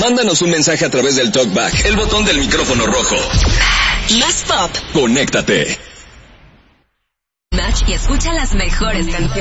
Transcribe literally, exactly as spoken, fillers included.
Mándanos un mensaje a través del TalkBack, el botón del micrófono rojo. Más pop. Conéctate. Match y escucha las mejores canciones.